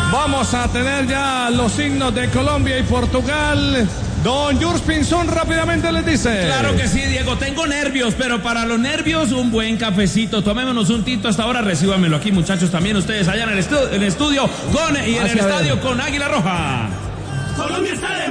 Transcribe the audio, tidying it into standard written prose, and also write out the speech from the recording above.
Vamos a tener ya los signos de Colombia y Portugal. Don Jules Pinzón rápidamente les dice. Claro que sí, Diego, tengo nervios, pero para los nervios un buen cafecito. Tomémonos un tinto hasta ahora, recíbamelo aquí, muchachos, también ustedes allá en el estudio y en el estadio con Águila Roja. Colombia está de